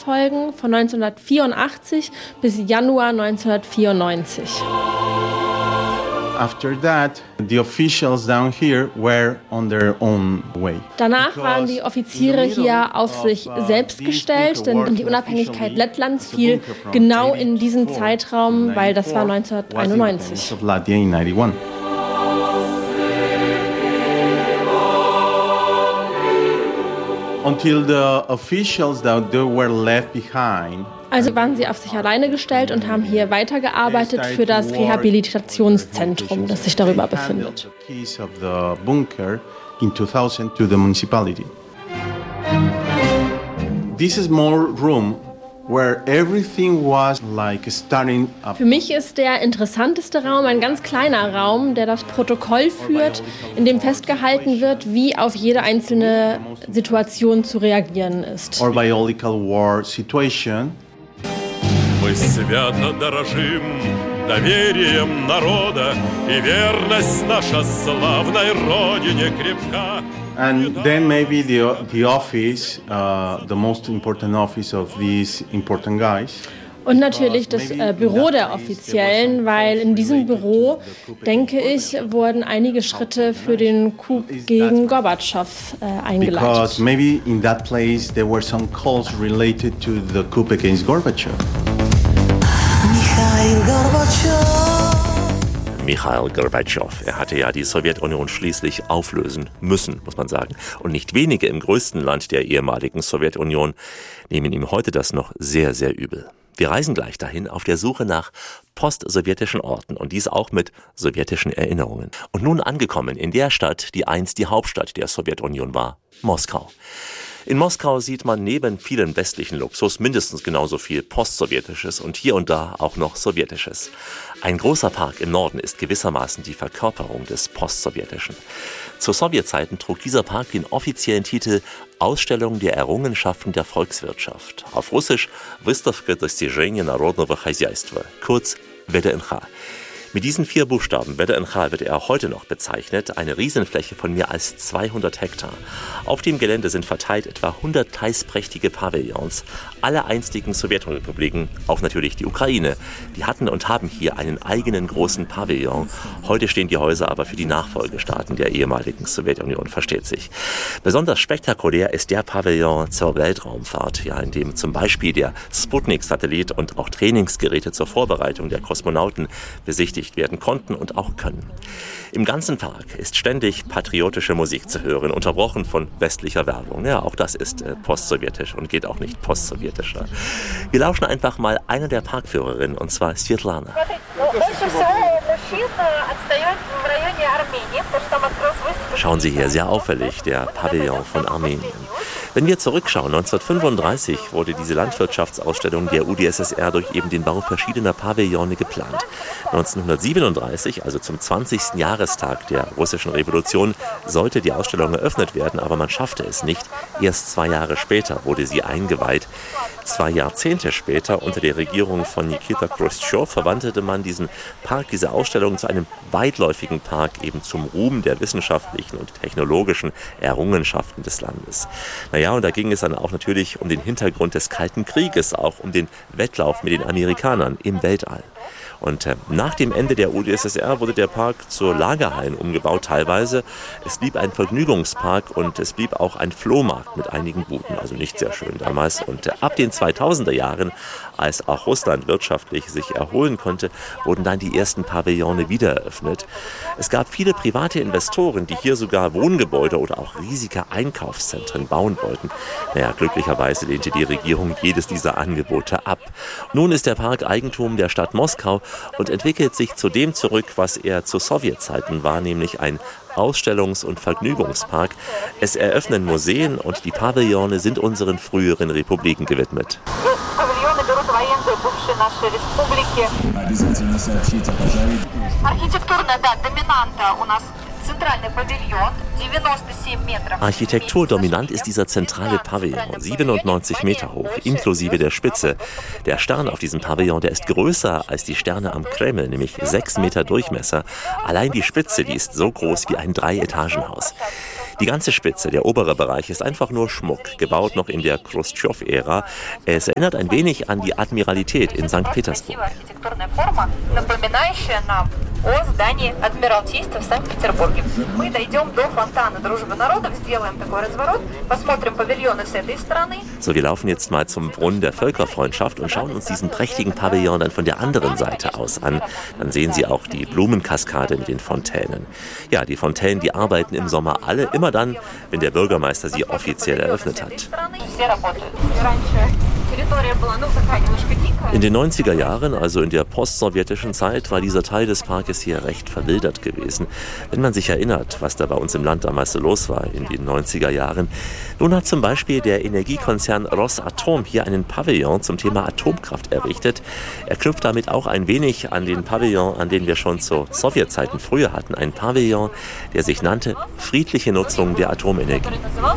folgen, von 1984 bis Januar 1994. After that, the officials down here were on their own way. Danach waren die Offiziere hier auf sich selbst gestellt, denn die Unabhängigkeit Lettlands fiel genau in diesen Zeitraum, weil das war 1991. Until the officials that they were left behind. Also waren sie auf sich alleine gestellt und haben hier weitergearbeitet für das Rehabilitationszentrum, das sich darüber befindet. This small room where everything was like starting up. Für mich ist der interessanteste Raum ein ganz kleiner Raum, der das Protokoll führt, in dem festgehalten wird, wie auf jede einzelne Situation zu reagieren ist. Or biological war situation. Мы свято дорожим доверием народа, и верность наша славной родине крепка. And then maybe the office, the most important office of these important guys. Und natürlich das Büro der Offiziellen, weil in diesem Büro, denke ich, wurden einige Schritte für den Coup gegen Gorbatschow eingeleitet. Because maybe in that place there were some calls related to the coup against Gorbachev. Michail Gorbatschow, er hatte ja die Sowjetunion schließlich auflösen müssen, muss man sagen. Und nicht wenige im größten Land der ehemaligen Sowjetunion nehmen ihm heute das noch sehr, sehr übel. Wir reisen gleich dahin auf der Suche nach postsowjetischen Orten und dies auch mit sowjetischen Erinnerungen. Und nun angekommen in der Stadt, die einst die Hauptstadt der Sowjetunion war, Moskau. In Moskau sieht man neben vielen westlichen Luxus mindestens genauso viel Postsowjetisches und hier und da auch noch Sowjetisches. Ein großer Park im Norden ist gewissermaßen die Verkörperung des Postsowjetischen. Zu Sowjetzeiten trug dieser Park den offiziellen Titel Ausstellung der Errungenschaften der Volkswirtschaft. Auf Russisch Выставка достижений народного хозяйства, kurz WDNH. Mit diesen 4 Buchstaben, WDNH, wird er heute noch bezeichnet, eine Riesenfläche von mehr als 200 Hektar. Auf dem Gelände sind verteilt etwa 100 teilsprächtige Pavillons. Alle einstigen Sowjetrepubliken, auch natürlich die Ukraine, die hatten und haben hier einen eigenen großen Pavillon. Heute stehen die Häuser aber für die Nachfolgestaaten der ehemaligen Sowjetunion, versteht sich. Besonders spektakulär ist der Pavillon zur Weltraumfahrt, ja, in dem zum Beispiel der Sputnik-Satellit und auch Trainingsgeräte zur Vorbereitung der Kosmonauten besichtigt werden konnten und auch können. Im ganzen Park ist ständig patriotische Musik zu hören, unterbrochen von westlicher Werbung. Ja, auch das ist postsowjetisch und geht auch nicht postsowjetischer. Wir lauschen einfach mal einer der Parkführerinnen, und zwar Svetlana. Schauen Sie hier, sehr auffällig, der Pavillon von Armenien. Wenn wir zurückschauen, 1935 wurde diese Landwirtschaftsausstellung der UdSSR durch eben den Bau verschiedener Pavillone geplant. 1937, also zum 20. Jahrestag der russischen Revolution, sollte die Ausstellung eröffnet werden, aber man schaffte es nicht. Erst 2 Jahre später wurde sie eingeweiht. 2 Jahrzehnte später, unter der Regierung von Nikita Khrushchev, verwandelte man diesen Park, diese Ausstellung zu einem weitläufigen Park, eben zum Ruhm der wissenschaftlichen und technologischen Errungenschaften des Landes. Naja, und da ging es dann auch natürlich um den Hintergrund des Kalten Krieges, auch um den Wettlauf mit den Amerikanern im Weltall. Und nach dem Ende der UdSSR wurde der Park zur Lagerhallen umgebaut teilweise. Es blieb ein Vergnügungspark und es blieb auch ein Flohmarkt mit einigen Buden, also nicht sehr schön damals. Und ab den 2000er Jahren, als auch Russland wirtschaftlich sich erholen konnte, wurden dann die ersten Pavillone wieder eröffnet. Es gab viele private Investoren, die hier sogar Wohngebäude oder auch riesige Einkaufszentren bauen wollten. Naja, glücklicherweise lehnte die Regierung jedes dieser Angebote ab. Nun ist der Park Eigentum der Stadt Moskau und entwickelt sich zu dem zurück, was er zu Sowjetzeiten war, nämlich ein Ausstellungs- und Vergnügungspark. Es eröffnen Museen und die Pavillone sind unseren früheren Republiken gewidmet. Architekturdominant ist dieser zentrale Pavillon, 97 Meter hoch, inklusive der Spitze. Der Stern auf diesem Pavillon, der ist größer als die Sterne am Kreml, nämlich 6 Meter Durchmesser. Allein die Spitze, die ist so groß wie ein 3-Etagen-Haus. Die ganze Spitze, der obere Bereich, ist einfach nur Schmuck, gebaut noch in der Chruschtschow-Ära. Es erinnert ein wenig an die Admiralität in St. Petersburg. So, wir laufen jetzt mal zum Brunnen der Völkerfreundschaft und schauen uns diesen prächtigen Pavillon dann von der anderen Seite aus an. Dann sehen Sie auch die Blumenkaskade mit den Fontänen. Ja, die Fontänen, die arbeiten im Sommer alle, immer dann, wenn der Bürgermeister sie offiziell eröffnet hat. In den 90er Jahren, also in der postsowjetischen Zeit, war dieser Teil des Parkes hier recht verwildert gewesen. Wenn man sich erinnert, was da bei uns im Land damals so los war in den 90er Jahren. Nun hat zum Beispiel der Energiekonzern Rosatom hier einen Pavillon zum Thema Atomkraft errichtet. Er knüpft damit auch ein wenig an den Pavillon, an den wir schon zu Sowjetzeiten früher hatten. Ein Pavillon, der sich nannte Friedliche Nutzung der Atomenergie.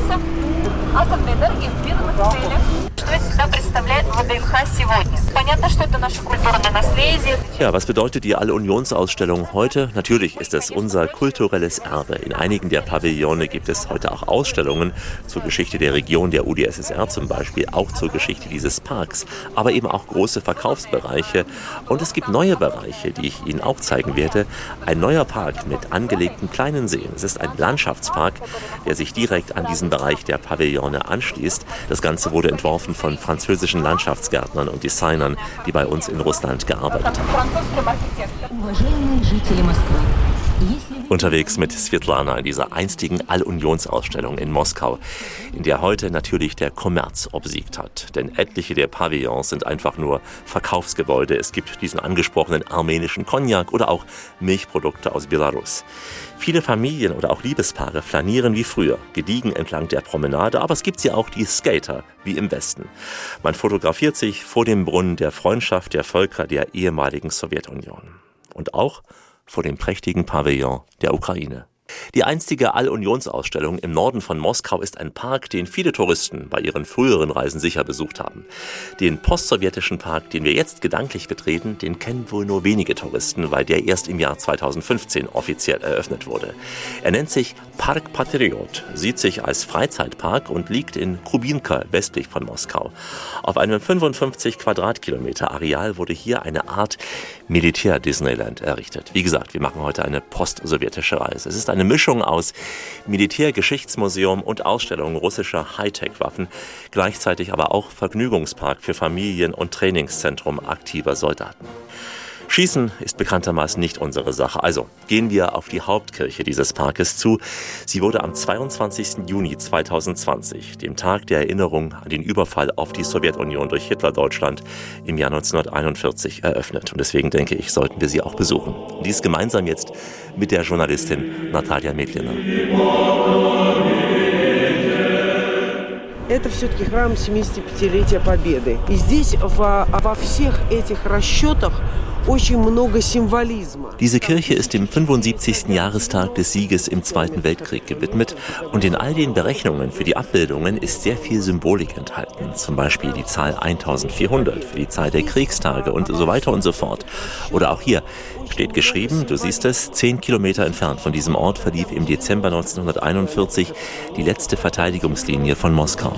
Ja, was bedeutet die All-Unionsausstellung heute? Natürlich ist es unser kulturelles Erbe. In einigen der Pavillone gibt es heute auch Ausstellungen zur Geschichte der Region der UdSSR zum Beispiel, auch zur Geschichte dieses Parks, aber eben auch große Verkaufsbereiche. Und es gibt neue Bereiche, die ich Ihnen auch zeigen werde. Ein neuer Park mit angelegten kleinen Seen. Es ist ein Landschaftspark, der sich direkt an diesen Bereich der Pavillone anschließt. Das Ganze wurde entworfen von französischen Landschaftsgärtnern und Designern, die bei uns in Russland gearbeitet haben. Unterwegs mit Svetlana in dieser einstigen All-Unionsausstellung in Moskau, in der heute natürlich der Kommerz obsiegt hat. Denn etliche der Pavillons sind einfach nur Verkaufsgebäude. Es gibt diesen angesprochenen armenischen Cognac oder auch Milchprodukte aus Belarus. Viele Familien oder auch Liebespaare flanieren wie früher, gediegen entlang der Promenade, aber es gibt ja auch die Skater, wie im Westen. Man fotografiert sich vor dem Brunnen der Freundschaft der Völker der ehemaligen Sowjetunion. Und auch vor dem prächtigen Pavillon der Ukraine. Die einstige All-Unionsausstellung im Norden von Moskau ist ein Park, den viele Touristen bei ihren früheren Reisen sicher besucht haben. Den postsowjetischen Park, den wir jetzt gedanklich betreten, den kennen wohl nur wenige Touristen, weil der erst im Jahr 2015 offiziell eröffnet wurde. Er nennt sich Park Patriot, sieht sich als Freizeitpark und liegt in Kubinka westlich von Moskau. Auf einem 55 Quadratkilometer Areal wurde hier eine Art Militär-Disneyland errichtet. Wie gesagt, wir machen heute eine postsowjetische Reise. Es ist eine Mischung aus Militärgeschichtsmuseum und Ausstellung russischer Hightech-Waffen, gleichzeitig aber auch Vergnügungspark für Familien und Trainingszentrum aktiver Soldaten. Schießen ist bekanntermaßen nicht unsere Sache. Also gehen wir auf die Hauptkirche dieses Parkes zu. Sie wurde am 22. Juni 2020, dem Tag der Erinnerung an den Überfall auf die Sowjetunion durch Hitler-Deutschland im Jahr 1941 eröffnet. Und deswegen denke ich, sollten wir sie auch besuchen. Und dies gemeinsam jetzt mit der Journalistin Natalia Medlina. Это все-таки храм 75-летия Победы. И здесь во всех этих расчетах Diese Kirche ist dem 75. Jahrestag des Sieges im Zweiten Weltkrieg gewidmet und in all den Berechnungen für die Abbildungen ist sehr viel Symbolik enthalten. Zum Beispiel die Zahl 1400 für die Zahl der Kriegstage und so weiter und so fort. Oder auch hier steht geschrieben, du siehst es, 10 Kilometer entfernt von diesem Ort verlief im Dezember 1941 die letzte Verteidigungslinie von Moskau.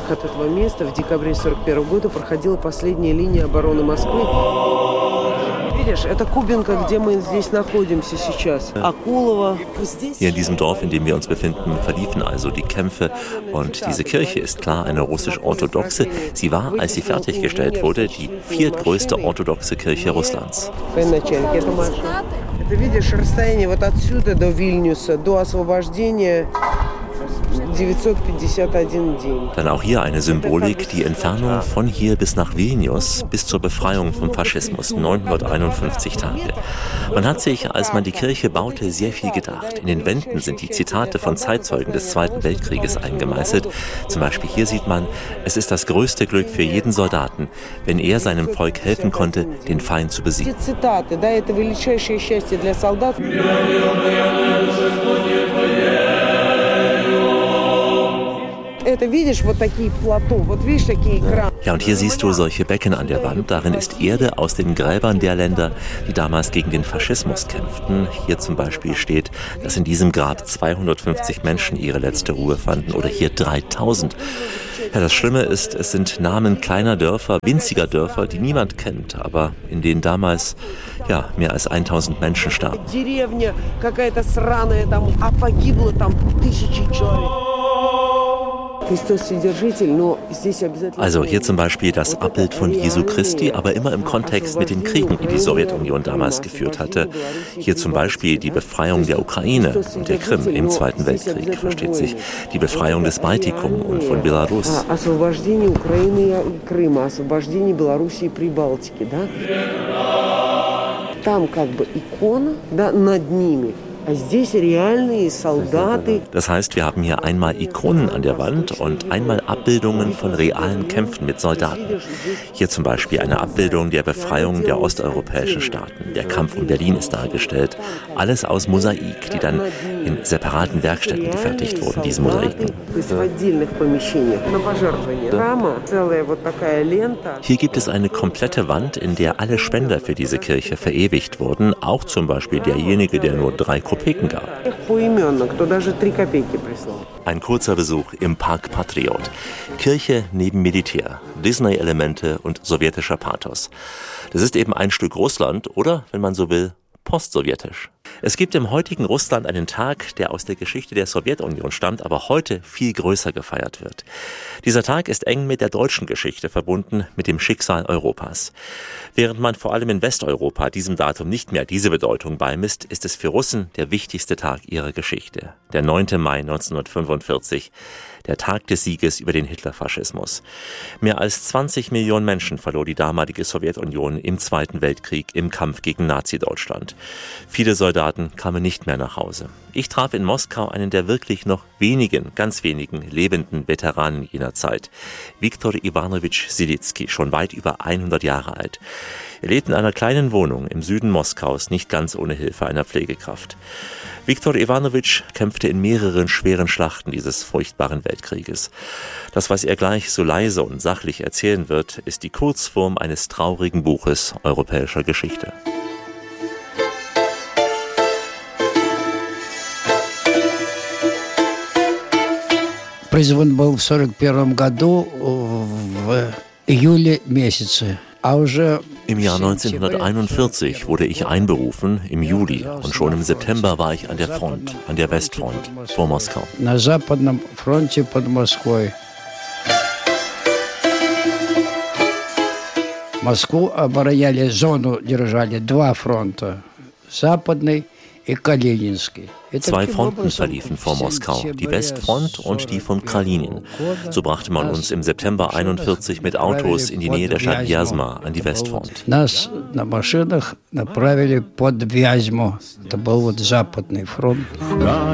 Hier in diesem Dorf, in dem wir uns befinden, verliefen also die Kämpfe und diese Kirche ist klar eine russisch-orthodoxe. Sie war, als sie fertiggestellt wurde, die viertgrößte orthodoxe Kirche Russlands. Dann auch hier eine Symbolik, die Entfernung von hier bis nach Vilnius, bis zur Befreiung vom Faschismus, 951 Tage. Man hat sich, als man die Kirche baute, sehr viel gedacht. In den Wänden sind die Zitate von Zeitzeugen des Zweiten Weltkrieges eingemeißelt. Zum Beispiel hier sieht man, es ist das größte Glück für jeden Soldaten, wenn er seinem Volk helfen konnte, den Feind zu besiegen. Ja, und hier siehst du solche Becken an der Wand. Darin ist Erde aus den Gräbern der Länder, die damals gegen den Faschismus kämpften. Hier zum Beispiel steht, dass in diesem Grab 250 Menschen ihre letzte Ruhe fanden oder hier 3000. Ja, das Schlimme ist, es sind Namen kleiner Dörfer, winziger Dörfer, die niemand kennt, aber in denen damals mehr als 1000 Menschen starben. Also hier zum Beispiel das Abbild von Jesu Christi, aber immer im Kontext mit den Kriegen, die die Sowjetunion damals geführt hatte. Hier zum Beispiel die Befreiung der Ukraine und der Krim im Zweiten Weltkrieg, versteht sich. Die Befreiung des Baltikum und von Belarus. Das heißt, wir haben hier einmal Ikonen an der Wand und einmal Abbildungen von realen Kämpfen mit Soldaten. Hier zum Beispiel eine Abbildung der Befreiung der osteuropäischen Staaten. Der Kampf um Berlin ist dargestellt. Alles aus Mosaik, die dann in separaten Werkstätten gefertigt wurden, diese Mosaiken. Hier gibt es eine komplette Wand, in der alle Spender für diese Kirche verewigt wurden. Auch zum Beispiel derjenige, der nur 3 Kopeken gab. Ein kurzer Besuch im Park Patriot. Kirche neben Militär, Disney-Elemente und sowjetischer Pathos. Das ist eben ein Stück Russland oder, wenn man so will, postsowjetisch. Es gibt im heutigen Russland einen Tag, der aus der Geschichte der Sowjetunion stammt, aber heute viel größer gefeiert wird. Dieser Tag ist eng mit der deutschen Geschichte verbunden, mit dem Schicksal Europas. Während man vor allem in Westeuropa diesem Datum nicht mehr diese Bedeutung beimisst, ist es für Russen der wichtigste Tag ihrer Geschichte. Der 9. Mai 1945, der Tag des Sieges über den Hitlerfaschismus. Mehr als 20 Millionen Menschen verlor die damalige Sowjetunion im Zweiten Weltkrieg im Kampf gegen Nazi-Deutschland. Viele Soldaten kamen nicht mehr nach Hause. Ich traf in Moskau einen der wirklich noch wenigen, ganz wenigen lebenden Veteranen jener Zeit. Viktor Iwanowitsch Silitsky, schon weit über 100 Jahre alt. Er lebt in einer kleinen Wohnung im Süden Moskaus, nicht ganz ohne Hilfe einer Pflegekraft. Viktor Iwanowitsch kämpfte in mehreren schweren Schlachten dieses furchtbaren Weltkrieges. Das, was er gleich so leise und sachlich erzählen wird, ist die Kurzform eines traurigen Buches europäischer Geschichte. Призван был в 1941 году в июле месяце. Im Jahr 1941 wurde ich einberufen, im Juli, und schon im September war ich an der Front, an der Westfront, vor Moskau. На Западном фронте под Москвой. Москву обороняли, зону держали 2 фронта. Западный и Калининский. 2 Fronten verliefen vor Moskau, die Westfront und die von Kalinin. So brachte man uns im September 1941 mit Autos in die Nähe der Stadt Вязьма an die Westfront. Нас на машинах направили под Вязьму. Это был вот Западный фронт.